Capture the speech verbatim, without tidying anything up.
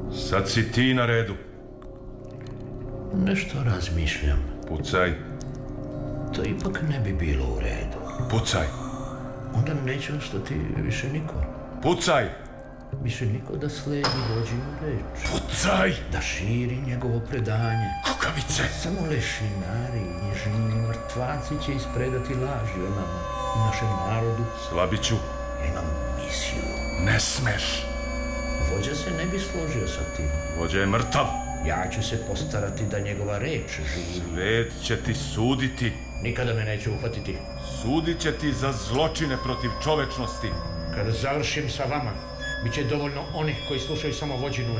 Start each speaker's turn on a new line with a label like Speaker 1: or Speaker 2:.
Speaker 1: Sad si ti na redu.
Speaker 2: Nešto razmišljam.
Speaker 1: Pucaj.
Speaker 2: To ipak ne bi bilo u redu.
Speaker 1: Pucaj.
Speaker 2: Onda neće ostati više niko.
Speaker 1: Pucaj.
Speaker 2: Više niko da slijedi vođinu reč.
Speaker 1: Pucaj.
Speaker 2: Da širi njegovo predanje.
Speaker 1: Kukavice.
Speaker 2: Samo lešinari i nježni mrtvaci će ispredati laži o nama i našem narodu.
Speaker 1: Slabiću.
Speaker 2: Imam misiju.
Speaker 1: Ne smeš.
Speaker 2: Vođa se ne bi složio sa tim.
Speaker 1: Vođa je mrtav.
Speaker 2: Ja ću se postarati da njegova reč živi.
Speaker 1: Svet će ti suditi.
Speaker 2: Nikada me neće uhvatiti.
Speaker 1: Sudit će ti za zločine protiv čovečnosti.
Speaker 2: Kada završim sa vama, bit će dovoljno onih koji slušaju samo vođinu reč.